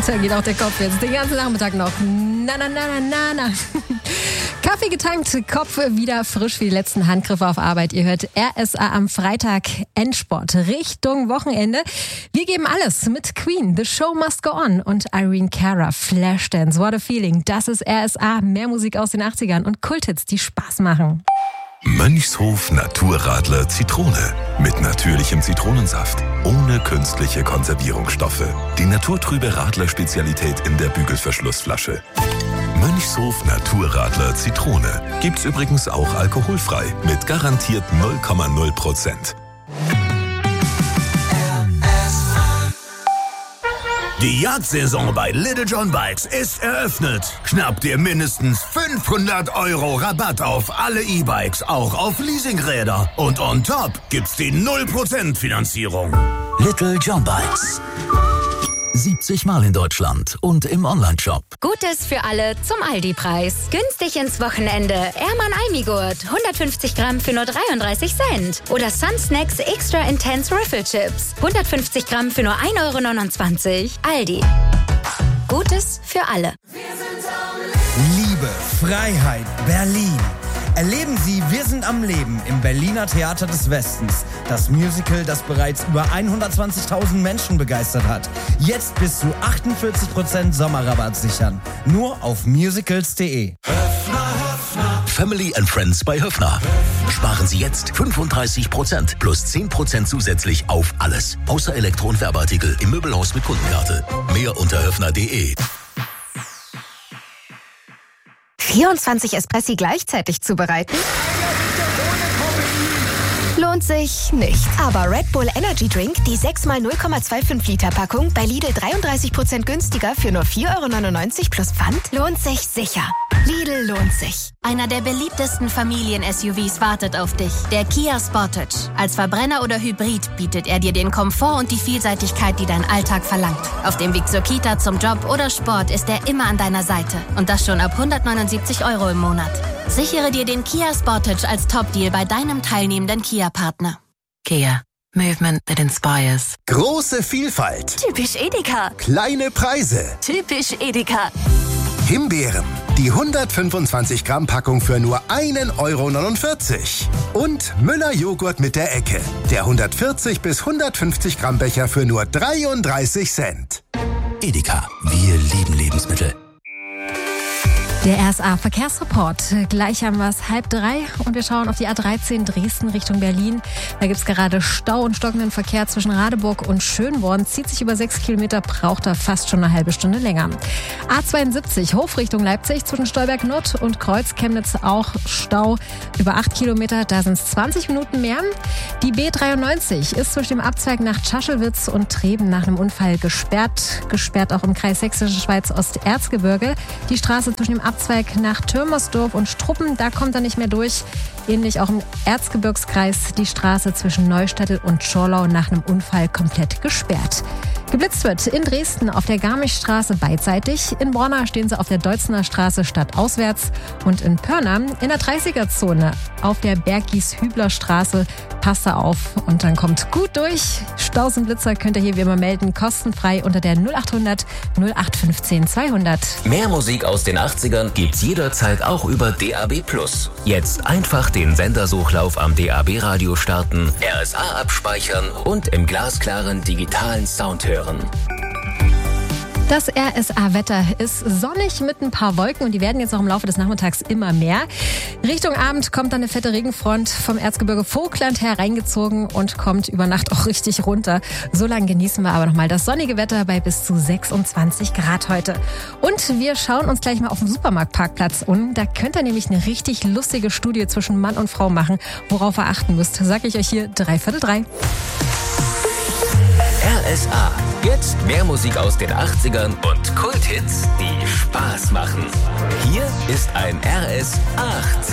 Da geht auch der Kopf jetzt den ganzen Nachmittag noch. Na. Kaffee getankt, Kopf wieder frisch wie die letzten Handgriffe auf Arbeit. Ihr hört RSA am Freitag, Endsport Richtung Wochenende. Wir geben alles mit Queen, The Show Must Go On und Irene Cara, Flashdance, What a Feeling. Das ist RSA, mehr Musik aus den 80ern und Kulthits, die Spaß machen. Mönchshof Naturradler Zitrone. Mit natürlichem Zitronensaft. Ohne künstliche Konservierungsstoffe. Die naturtrübe Radler-Spezialität in der Bügelverschlussflasche. Mönchshof Naturradler Zitrone. Gibt's übrigens auch alkoholfrei. Mit garantiert 0,0%. Die Jagdsaison bei Little John Bikes ist eröffnet. Schnapp dir mindestens 500 € Rabatt auf alle E-Bikes, auch auf Leasingräder. Und on top gibt's die 0% Finanzierung. Little John Bikes. 70 Mal in Deutschland und im Onlineshop. Gutes für alle zum Aldi-Preis. Günstig ins Wochenende. Ehrmann Almigurt. 150 Gramm für nur 33 Cent. Oder Sun Snacks Extra Intense Riffle Chips. 150 Gramm für nur 1,29 €. Aldi. Gutes für alle. Liebe, Freiheit, Berlin. Erleben Sie Wir sind am Leben im Berliner Theater des Westens. Das Musical, das bereits über 120.000 Menschen begeistert hat. Jetzt bis zu 48% Sommerrabatt sichern. Nur auf musicals.de. Family and Friends bei Höffner. Sparen Sie jetzt 35% plus 10% zusätzlich auf alles. Außer Elektro- und Werbeartikel im Möbelhaus mit Kundenkarte. Mehr unter höffner.de. 24 Espressi gleichzeitig zubereiten? Lohnt sich nicht. Aber Red Bull Energy Drink, die 6x 0,25 Liter Packung, bei Lidl 33% günstiger für nur 4,99 € plus Pfand, lohnt sich sicher. Lidl lohnt sich. Einer der beliebtesten Familien-SUVs wartet auf dich. Der Kia Sportage. Als Verbrenner oder Hybrid bietet er dir den Komfort und die Vielseitigkeit, die dein Alltag verlangt. Auf dem Weg zur Kita, zum Job oder Sport ist er immer an deiner Seite. Und das schon ab 179 € im Monat. Sichere dir den Kia Sportage als Top-Deal bei deinem teilnehmenden Kia-Partner. Kia. Movement that inspires. Große Vielfalt. Typisch Edeka. Kleine Preise. Typisch Edeka. Himbeeren. Die 125 Gramm Packung für nur 1,49 €. Und Müller Joghurt mit der Ecke. Der 140 bis 150 Gramm Becher für nur 33 Cent. Edeka. Wir lieben Lebensmittel. Der RSA-Verkehrsreport. Gleich haben wir es 2:30 und wir schauen auf die A13 Dresden Richtung Berlin. Da gibt es gerade Stau und stockenden Verkehr zwischen Radeburg und Schönborn. Zieht sich über 6 Kilometer, braucht er fast schon eine halbe Stunde länger. A72 Hof Richtung Leipzig zwischen Stolberg Nord und Kreuz Chemnitz auch Stau über 8 Kilometer. Da sind es 20 Minuten mehr. Die B93 ist zwischen dem Abzweig nach Tschaschewitz und Treben nach einem Unfall gesperrt. Gesperrt auch im Kreis Sächsische Schweiz Osterzgebirge. Die Straße zwischen dem Abzweig nach Türmersdorf und Struppen, da kommt er nicht mehr durch. Ähnlich auch im Erzgebirgskreis die Straße zwischen Neustädtel und Schorlau nach einem Unfall komplett gesperrt. Geblitzt wird in Dresden auf der Garmischstraße beidseitig. In Borna stehen sie auf der Deutzener Straße stadtauswärts. Und in Pörna in der 30er-Zone auf der Berggies-Hübler-Straße. Passt da auf und dann kommt gut durch. Staus und Blitzer könnt ihr hier wie immer melden. Kostenfrei unter der 0800 0815 200. Mehr Musik aus den 80ern gibt's jederzeit auch über DAB+. Jetzt einfach den Sendersuchlauf am DAB-Radio starten, RSA abspeichern und im glasklaren digitalen Sound hören. Das RSA-Wetter ist sonnig mit ein paar Wolken und die werden jetzt auch im Laufe des Nachmittags immer mehr. Richtung Abend kommt dann eine fette Regenfront vom Erzgebirge Vogtland hereingezogen und kommt über Nacht auch richtig runter. So lange genießen wir aber nochmal das sonnige Wetter bei bis zu 26 Grad heute. Und wir schauen uns gleich mal auf dem Supermarktparkplatz um. Da könnt ihr nämlich eine richtig lustige Studie zwischen Mann und Frau machen. Worauf ihr achten müsst, sag ich euch hier 3/4. RSA. Jetzt mehr Musik aus den 80ern und Kulthits, die Spaß machen. Hier ist ein RS 8.